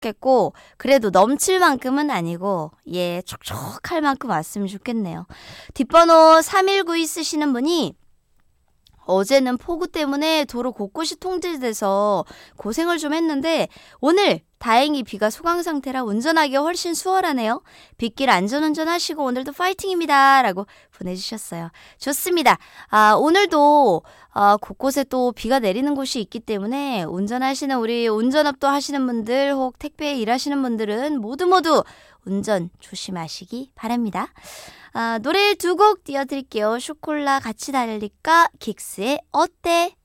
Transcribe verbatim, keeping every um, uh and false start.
좋겠고 그래도 넘칠 만큼은 아니고 예 촉촉할 만큼 왔으면 좋겠네요. 뒷번호 삼일구이 쓰시는 분이 어제는 폭우 때문에 도로 곳곳이 통제돼서 고생을 좀 했는데 오늘 다행히 비가 소강 상태라 운전하기가 훨씬 수월하네요. 빗길 안전운전 하시고 오늘도 파이팅입니다. 라고 보내주셨어요. 좋습니다. 아, 오늘도 아, 곳곳에 또 비가 내리는 곳이 있기 때문에 운전하시는 우리 운전업도 하시는 분들 혹 택배 일하시는 분들은 모두 모두 운전 조심하시기 바랍니다. 아, 노래 두 곡 띄워드릴게요. 쇼콜라 같이 달릴까? 긱스의 어때?